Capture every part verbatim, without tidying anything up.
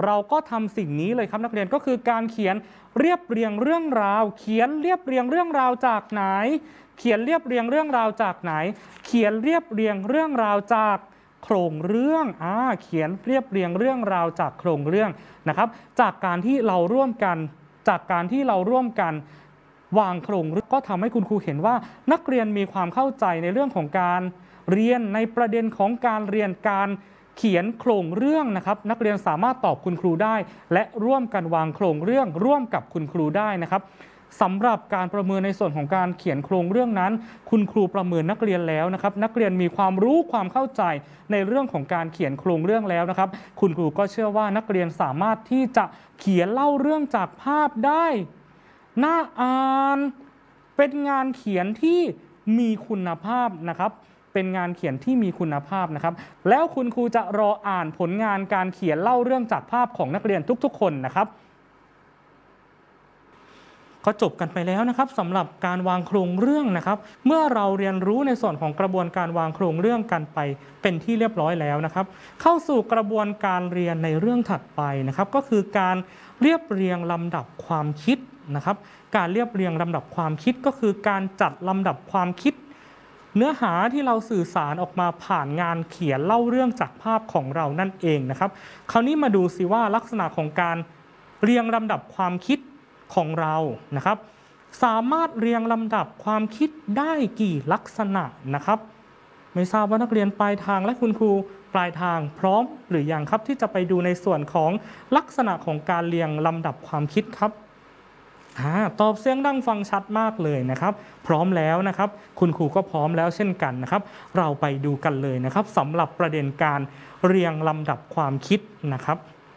เราก็ทำสิ่งนี้เลยครับนักเรียนก็คือการเขียนเรียบเรียงเรื่องราวเขียนเรียบเรียงเรื่องราวจากไหนเขียนเรียบเรียงเรื่องราวจากไหนเขียนเรียบเรียงเรื่องราวจากโครงเรื่องอ่าเขียนเรียบเรียงเรื่องราวจากโครงเรื่องนะครับจากการที่เราร่วมกันจากการที่เราร่วมกันวางโครงเรื่องก็ทำให้คุณครูเห็นว่านักเรียนมีความเข้าใจในเรื่องของการเรียนในประเด็นของการเรียนการเขียนโครงเรื่องนะครับนักเรียนสามารถตอบคุณครูได้และร่วมกันวางโครงเรื่องร่วมกับคุณครูได้นะครับสำหรับการประเมินในส่วนของการเขียนโครงเรื่องนั้นคุณครูประเมินนักเรียนแล้วนะครับนักเรียนมีความรู้ความเข้าใจในเรื่องของการเขียนโครงเรื่องแล้วนะครับคุณครูก็เชื่อว่านักเรียนสามารถที่จะเขียนเล่าเรื่องจากภาพได้น่าอ่านเป็นงานเขียนที่มีคุณภาพนะครับเป็นงานเขียนที่มีคุณภาพนะครับแล้วคุณครูจะรออ่านผลงานการเขียนเล่าเรื่องจากภาพของนักเรียนทุกๆคนนะครับก็จบกันไปแล้วนะครับสำหรับการวางโครงเรื่องนะครับเมื่อเราเรียนรู้ในส่วนของกระบวนการวางโครงเรื่องกันไปเป็นที่เรียบร้อยแล้วนะครับเข้าสู่กระบวนการเรียนในเรื่องถัดไปนะครับก็คือการเรียบเรียงลำดับความคิดนะครับการเรียบเรียงลำดับความคิดก็คือการจัดลำดับความคิดเนื้อหาที่เราสื่อสารออกมาผ่านงานเขียนเล่าเรื่องจากภาพของเรานั่นเองนะครับคราวนี้มาดูสิว่าลักษณะของการเรียงลำดับความคิดของเรานะครับสามารถเรียงลำดับความคิดได้กี่ลักษณะนะครับไม่ทราบว่านักเรียนปลายทางและคุณครูปลายทางพร้อมหรือยังครับที่จะไปดูในส่วนของลักษณะของการเรียงลำดับความคิดครับตอบเสียงดังฟังชัดมากเลยนะครับพร้อมแล้วนะครับคุณครูก็พร้อมแล้วเช่นกันนะครับเราไปดูกันเลยนะครับสำหรับประเด็นการเรียงลำดับความคิดนะครับ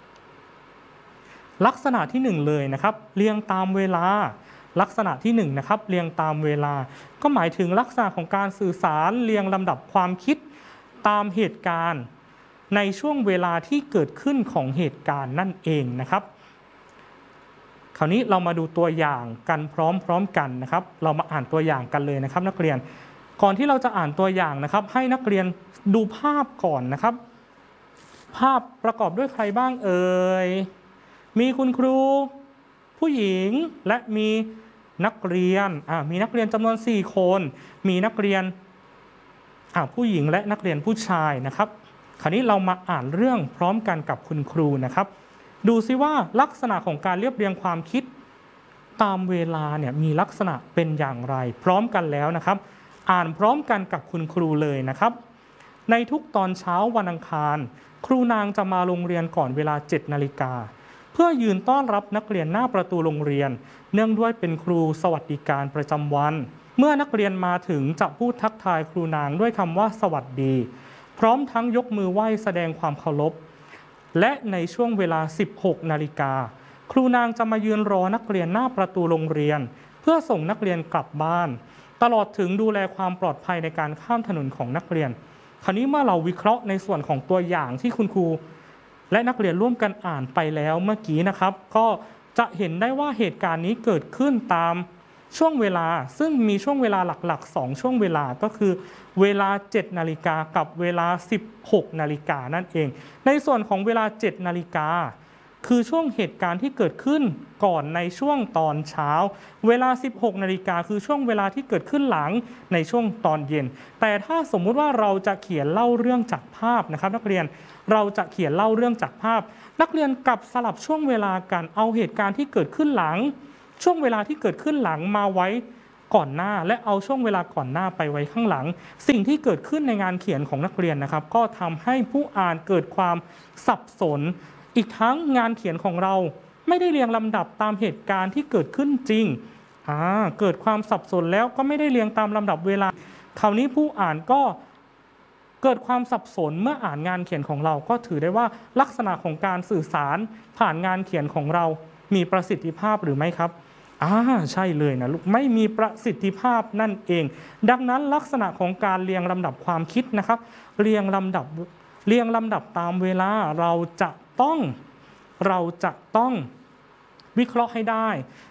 ลักษณะที่หนึ่งเลยนะครับเรียงตามเวลาลักษณะที่หนึ่งนะครับเรียงตามเวลาก็หมายถึงลักษณะของการสื่อสารเรียงลำดับความคิดตามเหตุการณ์ในช่วงเวลาที่เกิดขึ้นของเหตุการณ์นั่นเองนะครับคราวนี้เรามาดูตัวอย่างกันพร้อมๆกันนะครับเรามาอ่านตัวอย่างกันเลยนะครับนักเรียนก่อนที่เราจะอ่านตัวอย่างนะครับให้นักเรียนดูภาพก่อนนะครับภาพประกอบด้วยใครบ้างเอ่ยมีคุณครูผู้หญิงและมีนักเรียนมีนักเรียนจำนวนสี่คนมีนักเรียนผู้หญิงและนักเรียนผู้ชายนะครับคราวนี้เรามาอ่านเรื่องพร้อมกันกับคุณครูนะครับดูซิว่าลักษณะของการเรียบเรียงความคิดตามเวลาเนี่ยมีลักษณะเป็นอย่างไรพร้อมกันแล้วนะครับอ่านพร้อมกันกับคุณครูเลยนะครับในทุกตอนเช้าวันอังคารครูนางจะมาโรงเรียนก่อนเวลาเจ็ดนาฬิกาเพื่อยืนต้อนรับนักเรียนหน้าประตูโรงเรียนเนื่องด้วยเป็นครูสวัสดิการประจำวันเมื่อนักเรียนมาถึงจะพูดทักทายครูนางด้วยคำว่าสวัสดีพร้อมทั้งยกมือไหว้แสดงความเคารพและในช่วงเวลาสิบหกนาฬิกาครูนางจะมายืนรอนักเรียนหน้าประตูโรงเรียนเพื่อส่งนักเรียนกลับบ้านตลอดถึงดูแลความปลอดภัยในการข้ามถนนของนักเรียนคราวนี้เมื่อเราวิเคราะห์ในส่วนของตัวอย่างที่คุณครูและนักเรียนร่วมกันอ่านไปแล้วเมื่อกี้นะครับก็จะเห็นได้ว่าเหตุการณ์นี้เกิดขึ้นตามช่วงเวลาซึ่งมีช่วงเวลาหลักๆสองช่วงเวลาก็คือเวลาเจ็ดนาฬิกากับเวลาสิบหกนาฬิกานั่นเองในส่วนของเวลาเจ็ดนาฬิกาคือช่วงเหตุการณ์ที่เกิดขึ้นก่อนในช่วงตอนเช้าเวลาสิบหกนาฬิกาคือช่วงเวลาที่เกิดขึ้นหลังในช่วงตอนเย็นแต่ถ้าสมมุติว่าเราจะเขียนเล่าเรื่องจากภาพนะครับนักเรียนเราจะเขียนเล่าเรื่องจากภาพนักเรียนกลับสลับช่วงเวลากันเอาเหตุการณ์ที่เกิดขึ้นหลังช่วงเวลาที่เกิดขึ้นหลังมาไว้ก่อนหน้าและเอาช่วงเวลาก่อนหน้าไปไว้ข้างหลังสิ่งที่เกิดขึ้นในงานเขียนของนักเรียนนะครับก็ทำให้ผู้อ่านเกิดความสับสนอีกทั้งงานเขียนของเราไม่ได้เรียงลำดับตามเหตุการณ์ที่เกิดขึ้นจริงอ่าเกิดความสับสนแล้วก็ไม่ได้เรียงตามลำดับเวลาคราวนี้ผู้อ่านก็เกิดความสับสนเมื่ออ่านงานเขียนของเราก็ถือได้ว่าลักษณะของการสื่อสารผ่านงานเขียนของเรามีประสิทธิภาพหรือไม่ครับอ่าใช่เลยนะลูกไม่มีประสิทธิภาพนั่นเองดังนั้นลักษณะของการเรียงลำดับความคิดนะครับเรียงลำดับเรียงลำดับตามเวลาเราจะต้องเราจะต้องวิเคราะห์ให้ได้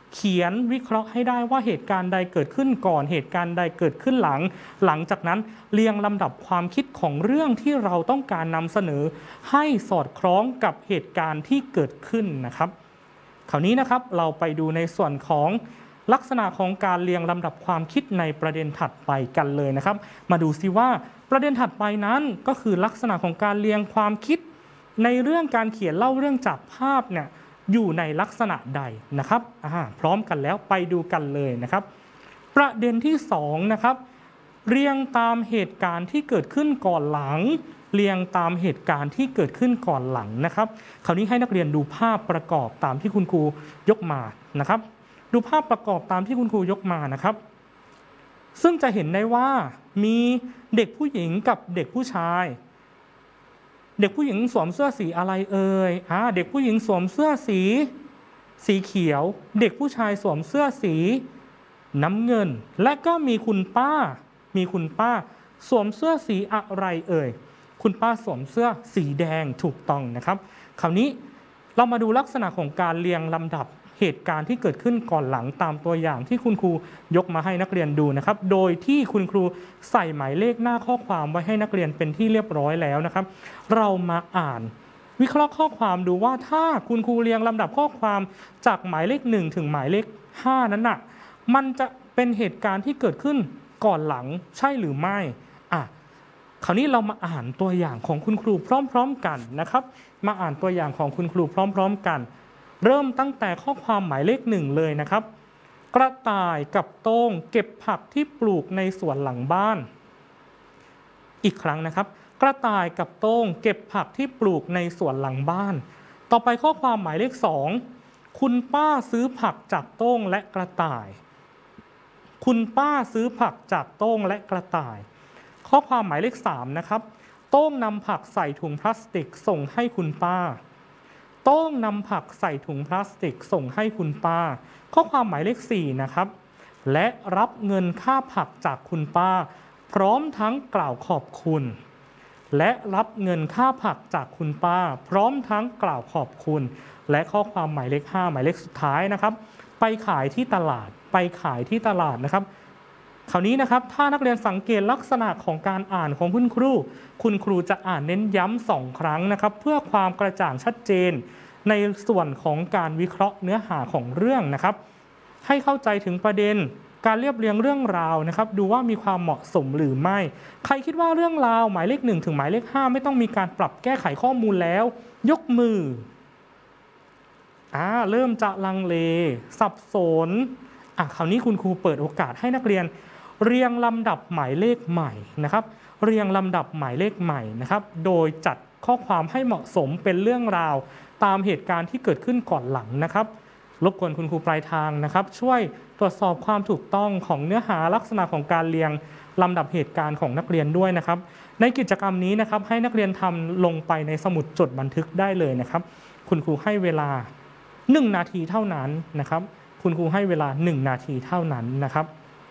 เขียนวิเคราะห์ให้ได้ว่าเหตุการณ์ใดเกิดขึ้นก่อนเหตุการณ์ใดเกิดขึ้นหลังหลังจากนั้นเรียงลำดับความคิดของเรื่องที่เราต้องการนำเสนอให้สอดคล้องกับเหตุการณ์ที่เกิดขึ้นนะครับคราวนี้นะครับเราไปดูในส่วนของลักษณะของการเรียงลำดับความคิดในประเด็นถัดไปกันเลยนะครับมาดูซิว่าประเด็นถัดไปนั้นก็คือลักษณะของการเรียงความคิดในเรื่องการเขียนเล่าเรื่องจากภาพเนี่ยอยู่ในลักษณะใดนะครับพร้อมกันแล้วไปดูกันเลยนะครับประเด็นที่สองนะครับเรียงตามเหตุการณ์ที่เกิดขึ้นก่อนหลังเรียงตามเหตุการณ์ที่เกิดขึ้นก่อนหลังนะครับคราวนี้ให้นักเรียนดูภาพประกอบตามที่คุณครูยกมานะครับดูภาพประกอบตามที่คุณครูยกมานะครับซึ่งจะเห็นได้ว่ามีเด็กผู้หญิงกับเด็กผู้ชายเด็กผู้หญิงสวมเสื้อสีอะไรเอ่ยอ่าเด็กผู้หญิงสวมเสื้อสีสีเขียวเด็กผู้ชายสวมเสื้อสีน้ำเงินและก็มีคุณป้ามีคุณป้าสวมเสื้อสีอะไรเอ่ยคุณป้าสวมเสื้อสีแดงถูกต้องนะครับคราวนี้เรามาดูลักษณะของการเรียงลำดับเหตุการณ์ที่เกิดขึ้นก่อนหลังตามตัวอย่างที่คุณครูยกมาให้นักเรียนดูนะครับโดยที่คุณครูใส่หมายเลขหน้าข้อความไว้ให้นักเรียนเป็นที่เรียบร้อยแล้วนะครับเรามาอ่านวิเคราะห์ข้อความดูว่าถ้าคุณครูเรียงลำดับข้อความจากหมายเลขหนึ่งถึงหมายเลขห้านั้นน่ะมันจะเป็นเหตุการณ์ที่เกิดขึ้นก่อนหลังใช่หรือไม่อ่ะคราวนี้เรามาอ่านตัวอย่างของคุณครูพร้อมๆกันนะครับมาอ่านตัวอย่างของคุณครูพร้อมๆกันเริ่มตั้งแต่ข้อความหมายเลขหนึ่งเลยนะครับกระต่ายกับโต้งเก็บผักที่ปลูกในสวนหลังบ้านอีกครั้งนะครับกระต่ายกับโต้งเก็บผักที่ปลูกในสวนหลังบ้านต่อไปข้อความหมายเลขสองคุณป้าซื้อผักจากโต้งและกระต่ายคุณป้าซื้อผักจากโต้งและกระต่ายข้อความหมายเลขสามนะครับโต้งนำผักใส่ถุงพลาสติกส่งให้คุณป้าโต้งนำผักใส่ถุงพลาสติกส่งให้คุณป้าข้อความหมายเลขสี่นะครับและรับเงินค่าผักจากคุณป้าพร้อมทั้งกล่าวขอบคุณและรับเงินค่าผักจากคุณป้าพร้อมทั้งกล่าวขอบคุณและข้อความหมายเลขห้าหมายเลขสุดท้ายนะครับไปขายที่ตลาดไปขายที่ตลาดนะครับคราวนี้นะครับถ้านักเรียนสังเกตลักษณะของการอ่านของคุณครูคุณครูจะอ่านเน้นย้ำสองครั้งนะครับเพื่อความกระจ่างชัดเจนในส่วนของการวิเคราะห์เนื้อหาของเรื่องนะครับให้เข้าใจถึงประเด็นการเรียบเรียงเรื่องราวนะครับดูว่ามีความเหมาะสมหรือไม่ใครคิดว่าเรื่องราวหมายเลขหนึ่งถึงหมายเลขห้าไม่ต้องมีการปรับแก้ไขข้อมูลแล้วยกมืออ่าเริ่มจะลังเลสับสนอ่ะคราวนี้คุณครูเปิดโอกาสให้นักเรียนเรียงลำดับหมายเลขใหม่นะครับเรียงลำดับหมายเลขใหม่นะครับโดยจัดข้อความให้เหมาะสมเป็นเรื่องราวตามเหตุการณ์ที่เกิดขึ้นก่อนหลังนะครับรบกวนคุณครูปลายทางนะครับช่วยตรวจสอบความถูกต้องของเนื้อหาลักษณะของการเรียงลำดับเหตุการณ์ของนักเรียนด้วยนะครับในกิจกรรมนี้นะครับให้นักเรียนทำลงไปในสมุดจดบันทึกได้เลยนะครับคุณครูให้เวลาหนึ่งนาทีเท่านั้นนะครับคุณครูให้เวลาหนึ่งนาทีเท่านั้นนะครับ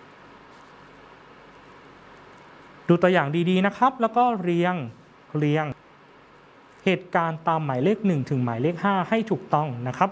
ดูตัวอย่างดีๆนะครับแล้วก็เรียงเรียงเหตุการณ์ตามหมายเลขหนึ่งถึงหมายเลขห้าให้ถูกต้องนะครับ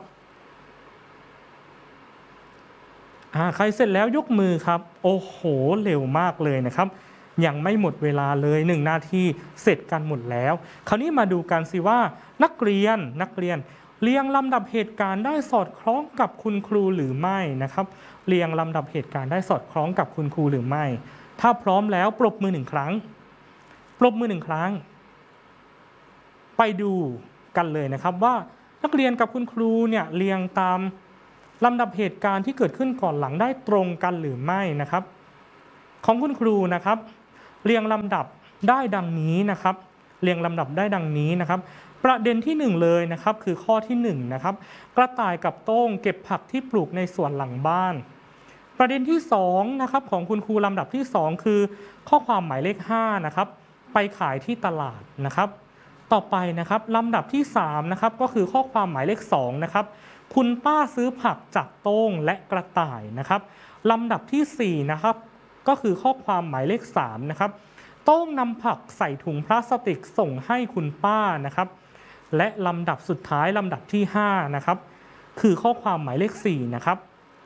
อ่าใครเสร็จแล้วยกมือครับโอ้โหเร็วมากเลยนะครับยังไม่หมดเวลาเลยหนึ่งนาทีเสร็จกันหมดแล้วคราวนี้มาดูกันสิว่านักเรียนนักเรียนเรียงลำดับเหตุการณ์ได้สอดคล้องกับคุณครูหรือไม่นะครับเรียงลำดับเหตุการณ์ได้สอดคล้องกับคุณครูหรือไม่ถ้าพร้อมแล้วปรบมือหนึ่งครั้งปรบมือหนึ่งครั้งไปดูกันเลยนะครับว่านักเรียนกับคุณครูเนี่ยเรียงตามลำดับเหตุการณ์ที่เกิดขึ้นก่อนหลังได้ตรงกันหรือไม่นะครับของคุณครูนะครับเรียงลำดับได้ดังนี้นะครับเรียงลำดับได้ดังนี้นะครับประเด็นที่หนึ่งเลยนะครับคือข้อที่หนึ่งนะครับกระต่ายกับโต้งเก็บผักที่ปลูกในสวนหลังบ้านประเด็นที่สองนะครับของคุณครูลำดับที่สองคือข้อความหมายเลขห้านะครับไปขายที่ตลาดนะครับต่อไปนะครับลำดับที่สามนะครับก็คือข้อความหมายเลขสองนะครับคุณป้าซื้อผักจากโต้งและกระต่ายนะครับลำดับที่สี่นะครับก็คือข้อความหมายเลขสามนะครับโต้งนำผักใส่ถุงพลาสติกส่งให้คุณป้านะครับและลำดับสุดท้ายลำดับที่ห้านะครับคือข้อความหมายเลขสี่นะครับ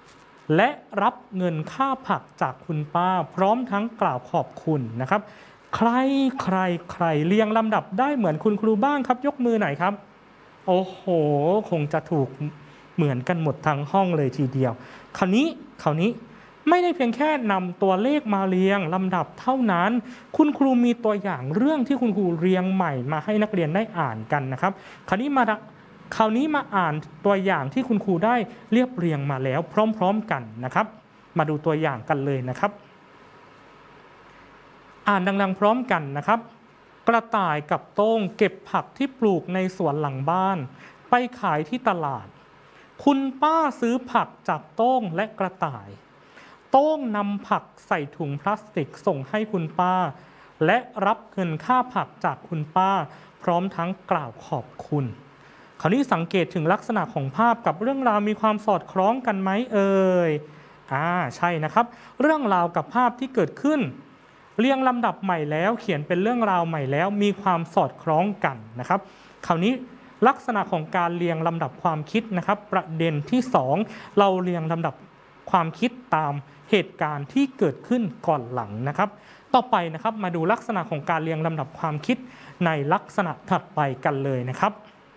และรับเงินค่าผักจากคุณป้าพร้อมทั้งกล่าวขอบคุณนะครับใครใครใครเรียงลำดับได้เหมือนคุณครูบ้างครับยกมือหน่อยครับโอ้โหคงจะถูกเหมือนกันหมดทั้งห้องเลยทีเดียวคราวนี้คราวนี้ไม่ได้เพียงแค่นำตัวเลขมาเรียงลำดับเท่านั้นคุณครูมีตัวอย่างเรื่องที่คุณครูเรียงใหม่มาให้นักเรียนได้อ่านกันนะครับคราวนี้มาคราวนี้มาอ่านตัวอย่างที่คุณครูได้เรียบเรียงมาแล้วพร้อมๆกันนะครับมาดูตัวอย่างกันเลยนะครับอ่านดังๆพร้อมกันนะครับกระต่ายกับโต้งเก็บผักที่ปลูกในสวนหลังบ้านไปขายที่ตลาดคุณป้าซื้อผักจากโต้งและกระต่ายโต้งนำผักใส่ถุงพลาสติกส่งให้คุณป้าและรับเงินค่าผักจากคุณป้าพร้อมทั้งกล่าวขอบคุณคราวนี้สังเกตถึงลักษณะของภาพกับเรื่องราวมีความสอดคล้องกันไหมเอ่ยอ่าใช่นะครับเรื่องราวกับภาพที่เกิดขึ้นเรียงลำดับใหม่แล้วเขียนเป็นเรื่องราวใหม่แล้วมีความสอดคล้องกันนะครับคราวนี้ลักษณะของการเรียงลำดับความคิดนะครับประเด็นที่สองเราเรียงลำดับความคิดตามเหตุการณ์ที่เกิดขึ้นก่อนหลังนะครับต่อไปนะครับมาดูลักษณะของการเรียงลำดับความคิดในลักษณะถัดไปกันเลยนะครับ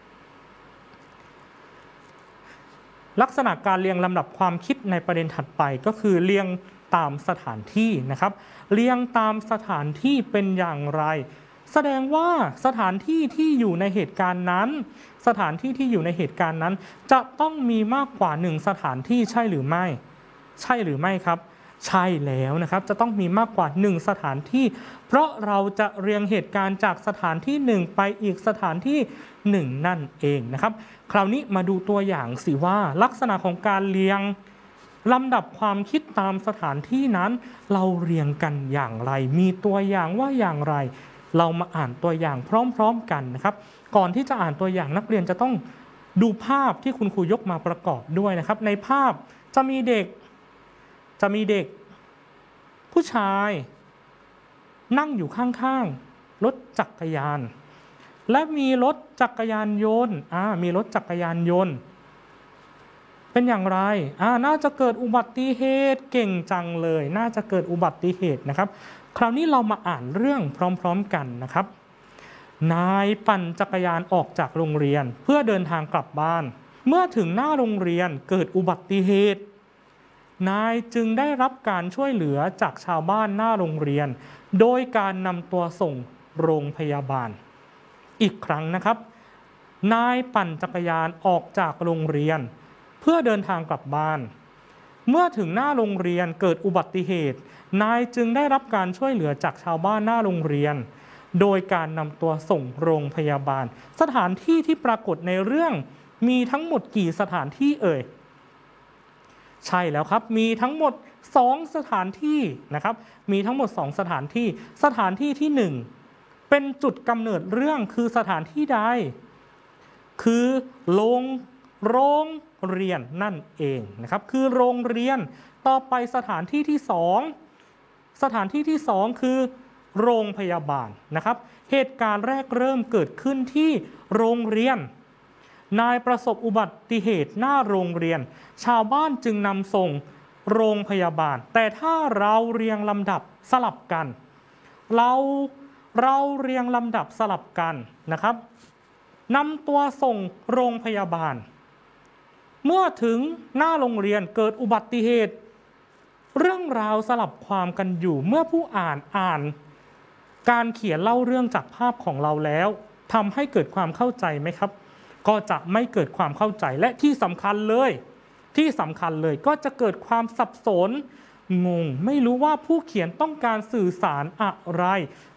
ลักษณะการเรียงลำดับความคิดในประเด็นถัดไปก็คือเรียงตามสถานที่นะครับเรียงตามสถานที่เป็นอย่างไรแสดงว่าสถานที่ที่อยู่ในเหตุการณ์นั้นสถานที่ที่อยู่ในเหตุการณ์นั้นจะต้องมีมากกว่าหนึ่งสถานที่ใช่หรือไม่ใช่หรือไม่ครับใช่แล้วนะครับจะต้องมีมากกว่าหนึ่งสถานที่เพราะเราจะเรียงเหตุการณ์จากสถานที่หนึ่งไปอีกสถานที่หนึ่งนั่นเองนะครับคราวนี้มาดูตัวอย่างสิว่าลักษณะของการเรียงลำดับความคิดตามสถานที่นั้นเราเรียงกันอย่างไรมีตัวอย่างว่าอย่างไรเรามาอ่านตัวอย่างพร้อมๆกันนะครับก่อนที่จะอ่านตัวอย่างนักเรียนจะต้องดูภาพที่คุณครูยกมาประกอบด้วยนะครับในภาพจะมีเด็กจะมีเด็กผู้ชายนั่งอยู่ข้างๆรถจักรยานและมีรถจักรยานยนต์อ่ามีรถจักรยานยนต์เป็นอย่างไรอ่าน่าจะเกิดอุบัติเหตุเก่งจังเลยน่าจะเกิดอุบัติเหตุนะครับคราวนี้เรามาอ่านเรื่องพร้อมๆกันนะครับนายปั่นจักรยานออกจากโรงเรียนเพื่อเดินทางกลับบ้านเมื่อถึงหน้าโรงเรียนเกิดอุบัติเหตุนายจึงได้รับการช่วยเหลือจากชาวบ้านหน้าโรงเรียนโดยการนำตัวส่งโรงพยาบาลอีกครั้งนะครับนายปั่นจักรยานออกจากโรงเรียนเพื่อเดินทางกลับบ้านเมื่อถึงหน้าโรงเรียนเกิดอุบัติเหตุนายจึงได้รับการช่วยเหลือจากชาวบ้านหน้าโรงเรียนโดยการนำตัวส่งโรงพยาบาลสถานที่ที่ปรากฏในเรื่องมีทั้งหมดกี่สถานที่เอ่ยใช่แล้วครับมีทั้งหมดสองสถานที่นะครับมีทั้งหมดสองสถานที่สถานที่ที่หนึ่งเป็นจุดกำเนิดเรื่องคือสถานที่ใดคือโรงโรงเรียนนั่นเองนะครับคือโรงเรียนต่อไปสถานที่ที่สองสถานที่ที่สองคือโรงพยาบาลนะครับเหตุการณ์แรกเริ่มเกิดขึ้นที่โรงเรียนนายประสบอุบัติเหตุหน้าโรงเรียนชาวบ้านจึงนำส่งโรงพยาบาลแต่ถ้าเราเรียงลำดับสลับกันเราเราเรียงลำดับสลับกันนะครับนำตัวส่งโรงพยาบาลเมื่อถึงหน้าโรงเรียนเกิดอุบัติเหตุเรื่องราวสลับความกันอยู่เมื่อผู้อ่านอ่านการเขียนเล่าเรื่องจากภาพของเราแล้วทำให้เกิดความเข้าใจไหมครับก็จะไม่เกิดความเข้าใจและที่สำคัญเลยที่สำคัญเลยก็จะเกิดความสับสนงงไม่รู้ว่าผู้เขียนต้องการสื่อสารอะไร